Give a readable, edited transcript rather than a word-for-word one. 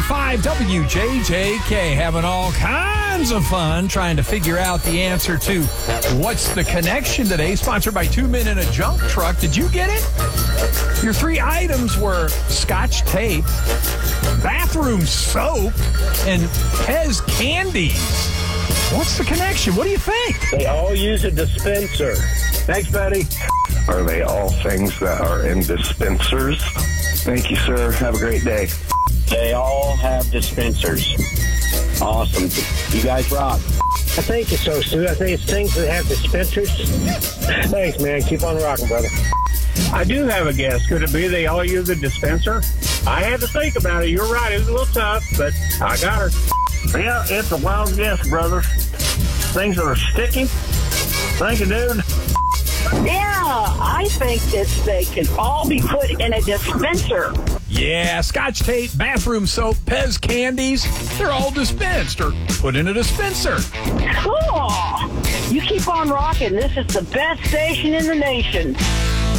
104.5 WJJK, having all kinds of fun trying to figure out the answer to What's the Connection today, sponsored by 2 Men in a Junk Truck. Did you get it? Your three items were Scotch tape, bathroom soap, and Pez candies. What's the connection? What do you think? They all use a dispenser. Thanks, buddy. Are they all things that are in dispensers? Thank you, sir. Have a great day. They all have dispensers. Awesome. You guys rock. I think it's so, Stu. I think it's things that have dispensers. Thanks, man. Keep on rocking, brother. I do have a guess. Could it be they all use a dispenser? I had to think about it. You're right. It was a little tough, but I got her. Yeah, it's a wild guess, brother. Things that are sticky. Thank you, dude. Yeah, I think that they can all be put in a dispenser. Yeah, Scotch tape, bathroom soap, Pez candies, they're all dispensed or put in a dispenser. Cool. You keep on rocking. This is the best station in the nation.